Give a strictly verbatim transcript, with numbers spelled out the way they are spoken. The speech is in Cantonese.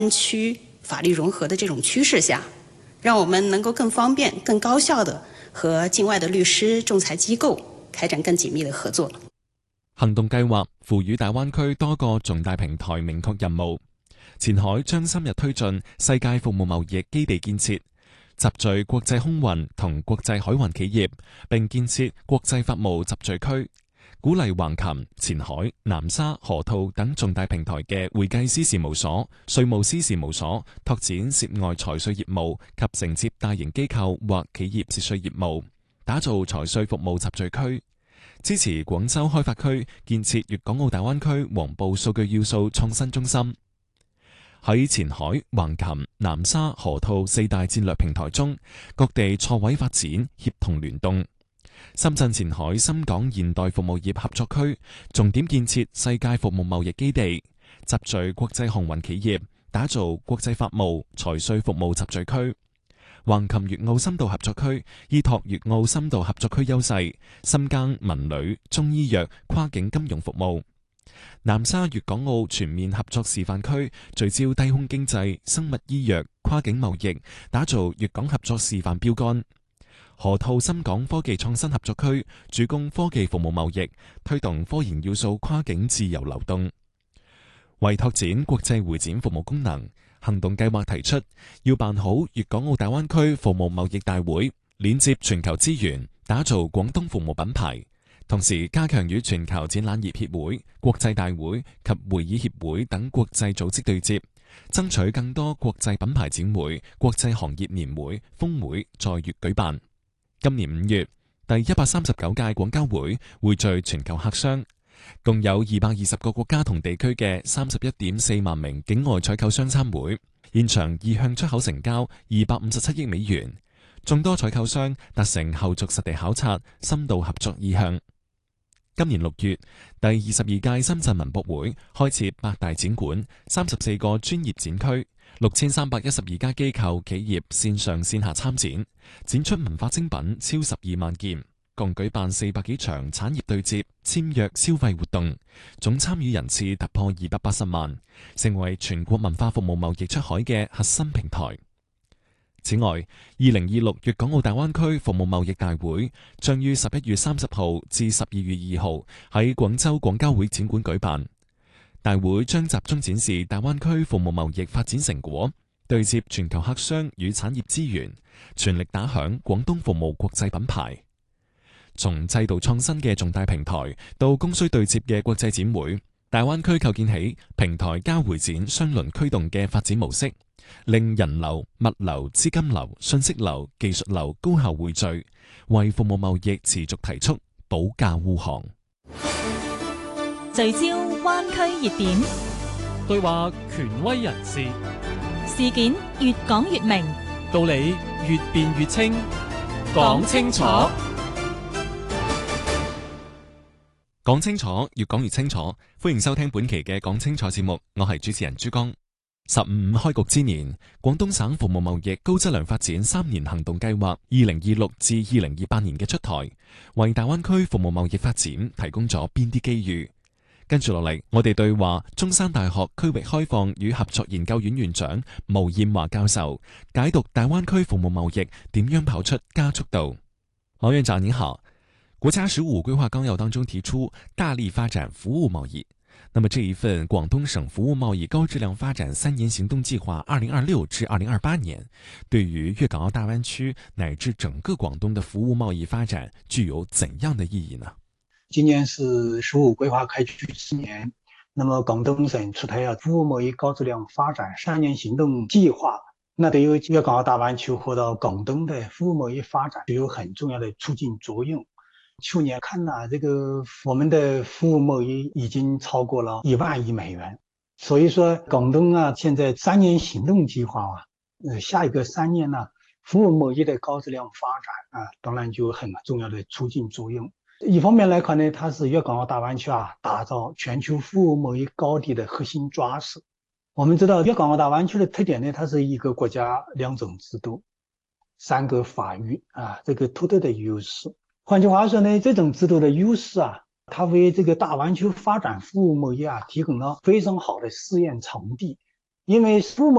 区法律融合的这種趨勢下，讓我們能夠更方便、更高效地和境外的律師、仲裁機構開展更緊密的合作。 行動計劃賦予大灣區多個重大平台明確任務，前海將深入推進世界服務貿易基地建設，集聚國際空運同國際海運企業，並建設國際法務集聚區，鼓勵橫琴、前海、南沙、河套等重大平台嘅會計師事務所、稅務師事務所拓展涉外財稅業務及承接大型機構或企業涉稅業務，打造財稅服務集聚區。支持廣州開發區建設粵港澳大灣區黃埔數據要素創新中心。喺前海、橫琴、南沙、河套四大戰略平台中，各地錯位發展，協同聯動。深圳前海深港現代服務業合作區重點建設世界服務貿易基地，集聚國際航運企業，打造國際法務、財稅服務集聚區。橫琴粵澳深度合作區依託粵澳深度合作區優勢，深耕文旅、中醫藥、跨境金融服務。南沙粵港澳全面合作示範區聚焦低空經濟、生物醫藥、跨境貿易，打造粵港合作示範標杆。河套深港科技創新合作區主攻科技服務貿易，推動科研要素跨境自由流動。為拓展國際會展服務功能，行動計劃提出要辦好粵港澳大灣區服務貿易大會，連接全球資源，打造廣東服務品牌。同時加強與全球展覽業協會、國際大會及會議協會等國際組織對接，爭取更多國際品牌展會、國際行業年會、峰會在粵舉辦。今年五月，第一百三十九屆廣交會匯聚全球客商，共有二百二十個國家同地區嘅三十一點四萬名境外採購商參會，現場意向出口成交二百五十七億美元，眾多採購商達成後續實地考察、深度合作意向。今年六月，第二十二屆深圳文博會開設八大展館、三十四個專業展區，六千三百一十二家機構企業線上線下參展，展出文化精品超十二萬件，共舉辦四百幾場產業對接、簽約消費活動，總參與人次突破二百八十萬，成為全國文化服務貿易出海嘅核心平台。此外，二零二六粵港澳大灣區服務貿易大會將於十一月三十號至十二月二號喺廣州廣交會展館舉辦。大會將集中展示大灣區服務貿易發展成果，對接全球客商與產業資源，全力打響廣東服務國際品牌。從制度創新嘅重大平台到供需對接嘅國際展會，大灣區構建起平台加會展雙輪驅動嘅發展模式，令人流、物流、資金流、信息流、技術流高效匯聚，為服務貿易持續提速保駕護航。 聚焦灣區熱點， 對話權威人士， 事件越講越明， 道理越辯越清，講清楚。 講清楚，越講越清楚。歡迎收聽本期嘅講清楚節目，我係主持人朱江。十五五開局之年，廣東省服務貿易高質量發展三年行動計劃二零二六至二零二八年嘅出台，為大灣區服務貿易發展提供咗邊啲機遇？跟住落嚟，我哋對話中山大學區域開放與合作研究院院長毛燕華教授，解讀大灣區服務貿易點樣跑出加速度。毛院長您好。國家十五規劃綱要當中提出大力發展服務貿易，那麼這一份廣東省服務貿易高質量發展三年行動計劃二零二六至二零二八年，對於粵港澳大灣區乃至整個廣東的服務貿易發展具有怎樣的意義呢？ 今年是十五規劃開局之年，那麼廣東省出台了服務貿易高質量發展三年行動計劃，那對於粵港澳大灣區或者廣東的服務貿易發展具有很重要的促進作用。去年看了這個我們的服務貿易已經超過了一萬億美元，所以說廣東啊，現在三年行動計劃啊，呃，下一個三年呢、啊，服務貿易的高質量發展啊，當然就有很重要的促進作用。一方面來看呢，它是粵港澳大灣區啊，打造全球服務貿易高地的核心抓手。我們知道粵港澳大灣區的特點呢，它是一個國家兩種制度，三個法域啊，這個獨特的優勢。換句話說呢，這種制度的優勢啊，它為這個大灣區發展服務貿易啊提供了非常好的試驗場地。 因為數